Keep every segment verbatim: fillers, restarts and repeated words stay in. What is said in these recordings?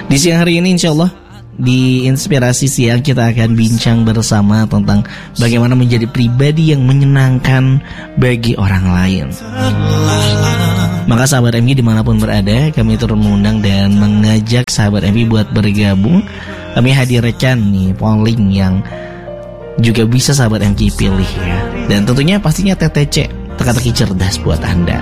Di siang hari ini insya Allah di Inspirasi Siang kita akan bincang bersama tentang bagaimana menjadi pribadi yang menyenangkan bagi orang lain. Maka sahabat M G dimanapun berada, kami turut mengundang dan mengajak sahabat M G buat bergabung. Kami hadirkan nih polling yang juga bisa sahabat M G pilih ya. Dan tentunya pastinya T T C, teka-teki cerdas buat Anda.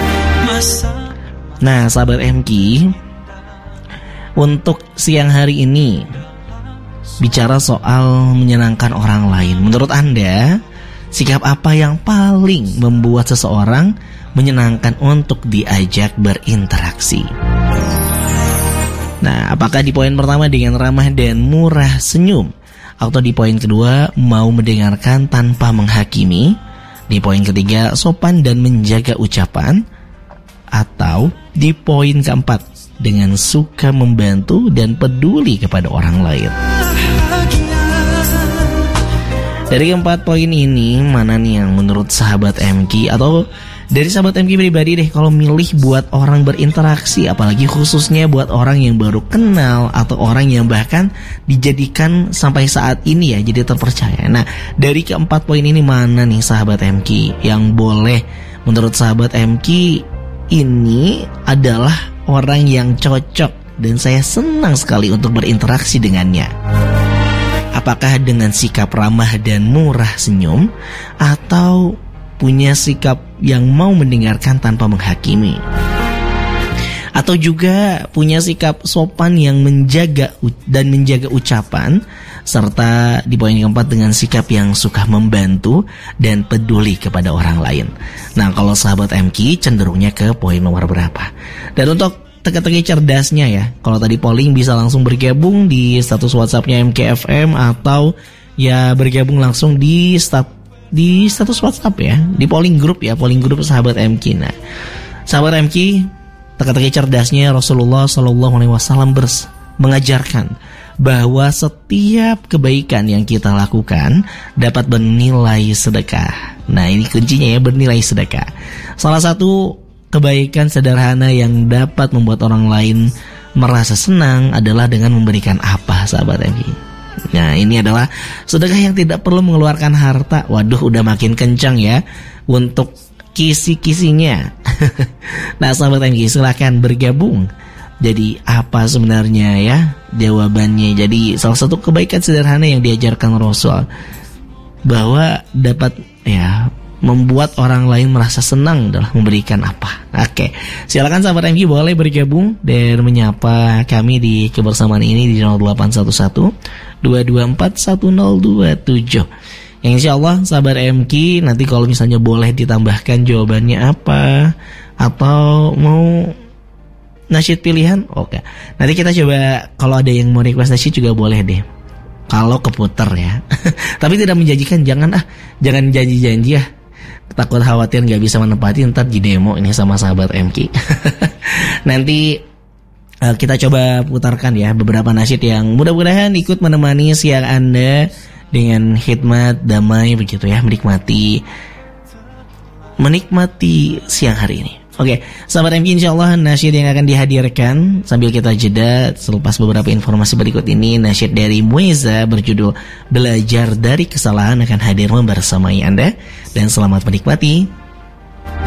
Nah sahabat M G, untuk siang hari ini bicara soal menyenangkan orang lain. Menurut Anda, sikap apa yang paling membuat seseorang menyenangkan untuk diajak berinteraksi? Nah, apakah di poin pertama dengan ramah dan murah senyum, atau di poin kedua mau mendengarkan tanpa menghakimi, di poin ketiga sopan dan menjaga ucapan, atau di poin keempat dengan suka membantu dan peduli kepada orang lain? Dari keempat poin ini, mana nih yang menurut sahabat M G, atau dari sahabat M G pribadi deh, kalau milih buat orang berinteraksi, apalagi khususnya buat orang yang baru kenal atau orang yang bahkan dijadikan sampai saat ini ya jadi terpercaya. Nah, dari keempat poin ini mana nih sahabat M G yang boleh menurut sahabat M G ini adalah orang yang cocok dan saya senang sekali untuk berinteraksi dengannya? Apakah dengan sikap ramah dan murah senyum, atau punya sikap yang mau mendengarkan tanpa menghakimi, atau juga punya sikap sopan yang menjaga dan menjaga ucapan, serta di poin keempat dengan sikap yang suka membantu dan peduli kepada orang lain? Nah, kalau sahabat M K cenderungnya ke poin nomor berapa? Dan untuk teka-teki cerdasnya ya, kalau tadi polling bisa langsung bergabung di status WhatsAppnya M K F M, atau ya bergabung langsung di stat di status WhatsApp ya, di polling group ya, polling group sahabat M K. Nah, sahabat M K, teka-teki cerdasnya Rasulullah Shallallahu Alaihi Wasallam bers- mengajarkan bahwa setiap kebaikan yang kita lakukan dapat bernilai sedekah. Nah, ini kuncinya ya, bernilai sedekah. Salah satu kebaikan sederhana yang dapat membuat orang lain merasa senang adalah dengan memberikan apa, sahabat M G? Nah, ini adalah sedekah yang tidak perlu mengeluarkan harta. Waduh, udah makin kencang ya untuk kisi-kisinya. Nah, sahabat M G, silahkan bergabung. Jadi apa sebenarnya ya jawabannya? Jadi salah satu kebaikan sederhana yang diajarkan Rasul, bahwa dapat ya membuat orang lain merasa senang adalah memberikan apa. Oke, silakan sahabat M G boleh bergabung dan menyapa kami di kebersamaan ini di nol delapan satu satu dua dua empat satu nol dua tujuh. Yang insya Allah sahabat M G nanti kalau misalnya boleh ditambahkan jawabannya apa, atau mau nasyid pilihan, oke. Nanti kita coba, kalau ada yang mau request nasyid juga boleh deh, kalau keputer ya. Tapi tidak menjanjikan, jangan ah, jangan janji-janji ya. Takut khawatir gak bisa menepati, ntar di demo ini sama sahabat M K. Nanti uh, kita coba putarkan ya beberapa nasyid yang mudah-mudahan ikut menemani siang Anda dengan hikmat, damai begitu ya, menikmati Menikmati siang hari ini. Oke, sahabat M K, insyaallah nasyid yang akan dihadirkan sambil kita jeda selepas beberapa informasi berikut ini. Nasyid dari Mueza berjudul Belajar dari Kesalahan akan hadir membersamai Anda, dan selamat menikmati.